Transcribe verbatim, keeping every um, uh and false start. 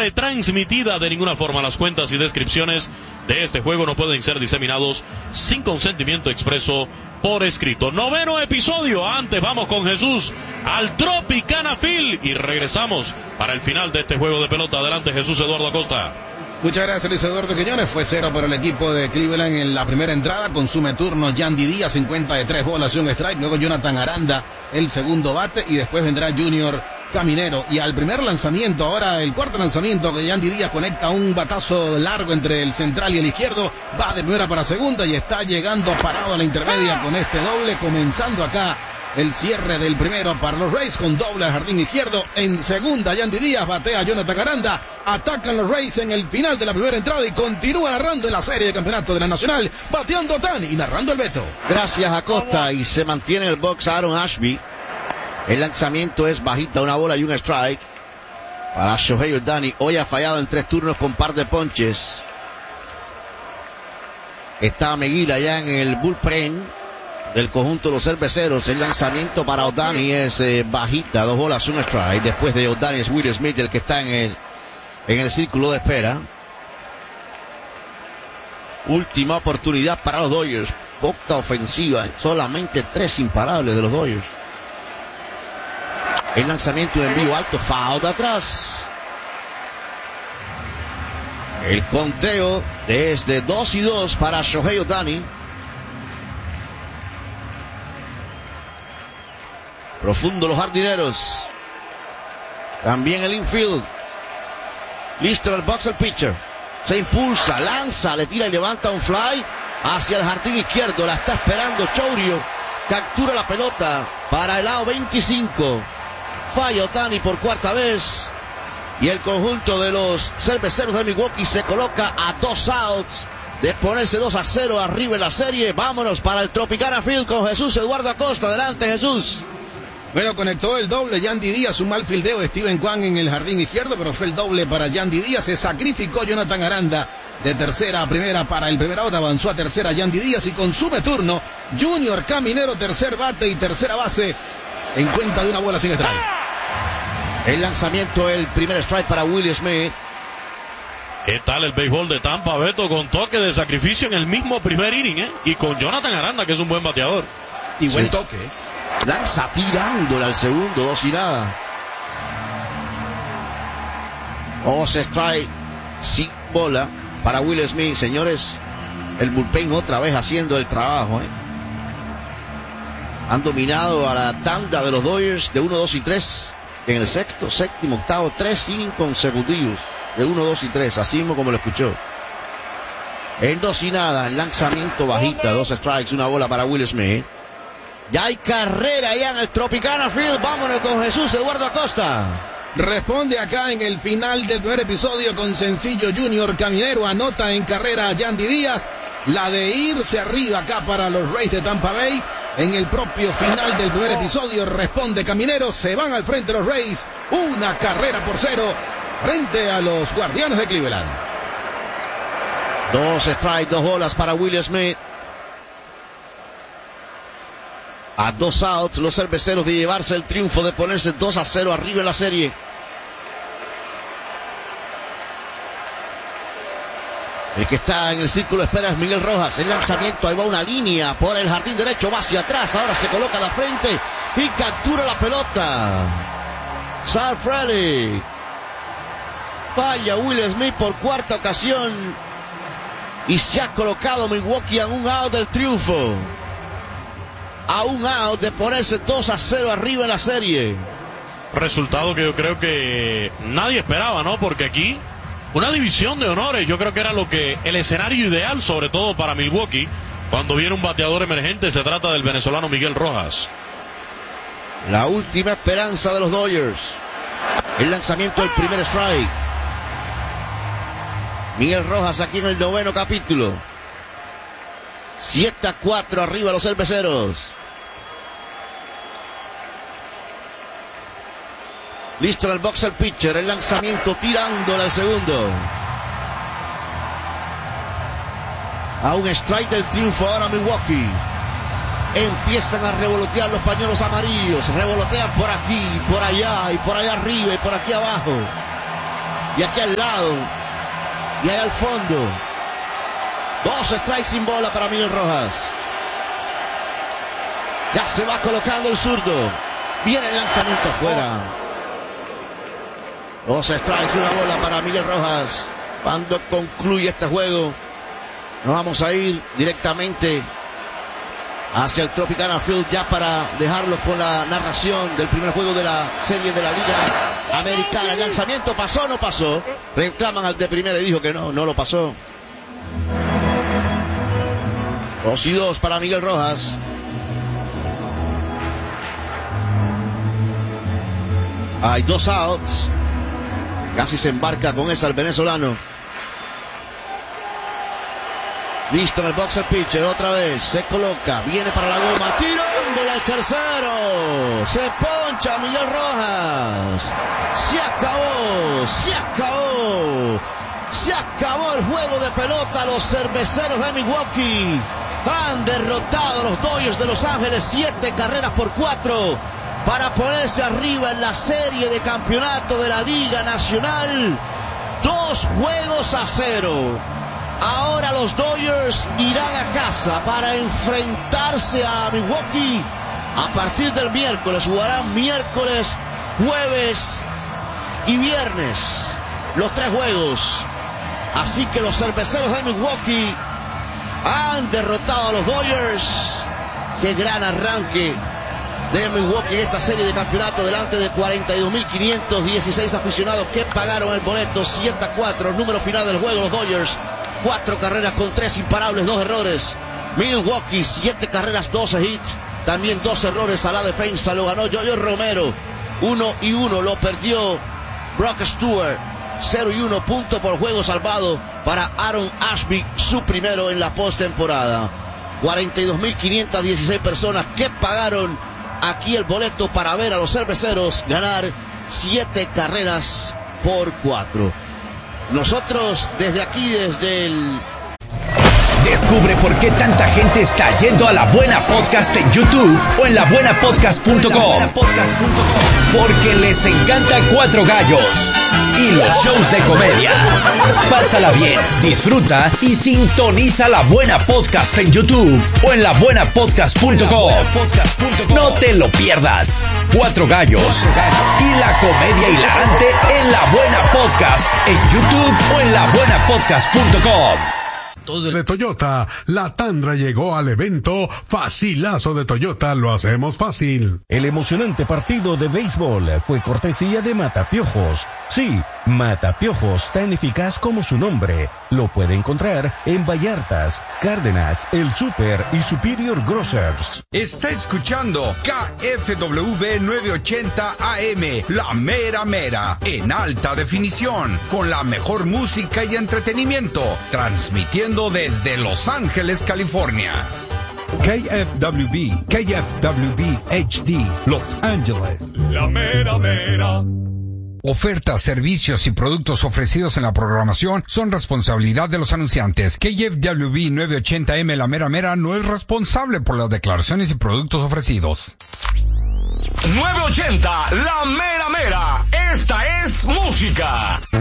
retransmitida de ninguna forma. Las cuentas y descripciones de este juego no pueden ser diseminados sin consentimiento expreso por escrito. Noveno episodio. Antes vamos con Jesús al Tropicana Field y regresamos para el final de este juego de pelota. Adelante, Jesús Eduardo Acosta. Muchas gracias, Luis Eduardo Quiñones. Fue cero para el equipo de Cleveland en la primera entrada. Consume turno Yandy Díaz, cincuenta de tres bolas y un strike. Luego Jonathan Aranda, el segundo bate. Y después vendrá Junior Caminero. Y al primer lanzamiento, ahora el cuarto lanzamiento, que Yandy Díaz conecta un batazo largo entre el central y el izquierdo. Va de primera para segunda y está llegando parado a la intermedia con este doble. Comenzando acá el cierre del primero para los Rays con doble al jardín izquierdo. En segunda, Yandy Díaz batea a Jonathan Aranda. Atacan los Rays en el final de la primera entrada y continúa narrando en la serie de campeonato de la Nacional. Bateando Tani y narrando el Beto. Gracias, Acosta. Y se mantiene en el box Aaron Ashby. El lanzamiento es bajita, una bola y un strike para Shohei Ohtani. Hoy ha fallado en tres turnos con par de ponches. Está Meguil allá en el bullpen del conjunto de los cerveceros. El lanzamiento para Ohtani es eh, bajita, dos bolas, un strike. Después de Ohtani es Will Smith el que está en el, en el círculo de espera. Última oportunidad para los Dodgers. Poca ofensiva, solamente tres imparables de los Dodgers. El lanzamiento de envío alto, foul de atrás. El conteo desde dos y dos para Shohei Ohtani. Profundo los jardineros. También el infield. Listo el box el pitcher. Se impulsa, lanza, le tira y levanta un fly hacia el jardín izquierdo. La está esperando Chourio. Captura la pelota para el lado veinticinco. Falla Ohtani por cuarta vez. Y el conjunto de los cerveceros de Milwaukee se coloca a dos outs de ponerse dos a cero arriba en la serie. Vámonos para el Tropicana Field con Jesús Eduardo Acosta. Adelante, Jesús. Bueno, conectó el doble Yandy Díaz, un mal fildeo Steven Kwan en el jardín izquierdo, pero fue el doble para Yandy Díaz. Se sacrificó Jonathan Aranda de tercera a primera para el primer out, avanzó a tercera Yandy Díaz y consume turno Junior Caminero, tercer bate y tercera base en cuenta de una bola sin strike. El lanzamiento, el primer strike para Will Smith. ¿Qué tal el béisbol de Tampa, Beto? Con toque de sacrificio en el mismo primer inning, ¿eh? Y con Jonathan Aranda, que es un buen bateador. Y buen sí. toque. Lanza tirándole al segundo, dos y nada. Dos strike, sin bola para Will Smith. Señores, el bullpen otra vez haciendo el trabajo, ¿eh? Han dominado a la tanda de los Dodgers de uno, dos y tres. En el sexto, séptimo, octavo, tres innings consecutivos de uno, dos y tres, así mismo como lo escuchó. En dos y nada, el lanzamiento bajita, dos strikes, una bola para Will Smith. Ya hay carrera allá en el Tropicana Field. Vámonos con Jesús Eduardo Acosta. Responde acá en el final del primer episodio con sencillo Junior Caminero. Anota en carrera a Yandy Díaz. La de irse arriba acá para los Rays de Tampa Bay. En el propio final del primer episodio responde Caminero. Se van al frente los Rays. Una carrera por cero frente a los Guardianes de Cleveland. Dos strikes, dos bolas para Will Smith. A dos outs los cerveceros de llevarse el triunfo, de ponerse dos a cero arriba en la serie. El que está en el círculo de espera es Miguel Rojas. El lanzamiento, ahí va una línea por el jardín derecho, va hacia atrás, ahora se coloca de frente y captura la pelota. Sal Frelick. Falla Will Smith por cuarta ocasión y se ha colocado Milwaukee en un out del triunfo. A un out de ponerse dos a cero arriba en la serie. Resultado que yo creo que nadie esperaba, ¿no? Porque aquí una división de honores, yo creo que era lo que el escenario ideal, sobre todo para Milwaukee, cuando viene un bateador emergente. Se trata del venezolano Miguel Rojas. La última esperanza de los Dodgers. El lanzamiento del primer strike. Miguel Rojas aquí en el noveno capítulo. siete a cuatro arriba los cerveceros. Listo en el box el pitcher. El lanzamiento tirándole al segundo. A un strike del triunfo ahora Milwaukee. Empiezan a revolotear los pañuelos amarillos. Revolotean por aquí, por allá, y por allá arriba, y por aquí abajo. y aquí al lado, y ahí al fondo. Dos strikes sin bola para Miguel Rojas. Ya se va colocando el zurdo. Viene el lanzamiento afuera. Dos strikes, una bola para Miguel Rojas. Cuando concluye este juego, nos vamos a ir directamente hacia el Tropicana Field ya para dejarlos con la narración del primer juego de la serie de la Liga Americana. El lanzamiento pasó o no pasó. Reclaman al de primera y dijo que no, no lo pasó. Dos y dos para Miguel Rojas. Hay dos outs. Casi se embarca con esa el venezolano. Listo en el boxer pitcher, otra vez, se coloca, viene para la goma, tirándole al tercero, se poncha Miguel Rojas, se acabó, se acabó, se acabó el juego de pelota. Los cerveceros de Milwaukee han derrotado a los Dodgers de Los Ángeles, siete carreras por cuatro, para ponerse arriba en la serie de campeonato de la Liga Nacional, dos juegos a cero. Ahora los Dodgers irán a casa para enfrentarse a Milwaukee a partir del miércoles. Jugarán miércoles, jueves y viernes los tres juegos. Así que los cerveceros de Milwaukee han derrotado a los Dodgers. Qué gran arranque de Milwaukee en esta serie de campeonato delante de cuarenta y dos mil quinientos dieciséis aficionados que pagaron el boleto. Siete a cuatro, el número final del juego. Los Dodgers cuatro carreras con tres imparables, dos errores. Milwaukee, siete carreras, doce hits. También dos errores a la defensa. Lo ganó Yoyo Romero. Uno y uno lo perdió Brock Stewart. cero y uno punto por juego salvado para Aaron Ashby, su primero en la postemporada. cuarenta y dos mil quinientas dieciséis personas que pagaron aquí el boleto para ver a los cerveceros ganar siete carreras por cuatro. Nosotros desde aquí, desde el... Descubre por qué tanta gente está yendo a La Buena Podcast en YouTube o en la buena podcast punto com. Porque les encanta Cuatro Gallos y los shows de comedia. Pásala bien, disfruta y sintoniza La Buena Podcast en YouTube o en la buena podcast punto com. No te lo pierdas. Cuatro Gallos y la comedia hilarante en La Buena Podcast en YouTube o en la buena podcast punto com. De Toyota, la Tundra llegó al evento Facilazo de Toyota, lo hacemos fácil. El emocionante partido de béisbol fue cortesía de Matapiojos. Sí, Matapiojos, tan eficaz como su nombre. Lo puede encontrar en Vallartas, Cárdenas, El Super y Superior Grocers. Está escuchando K F W novecientos ochenta A M, La Mera Mera, en alta definición, con la mejor música y entretenimiento, transmitiendo desde Los Ángeles, California. K F W B, K F W B H D, Los Ángeles. La Mera Mera. Ofertas, servicios y productos ofrecidos en la programación son responsabilidad de los anunciantes. K F W B novecientos ochenta A M La Mera Mera no es responsable por las declaraciones y productos ofrecidos. novecientos ochenta La Mera Mera. Esta es música.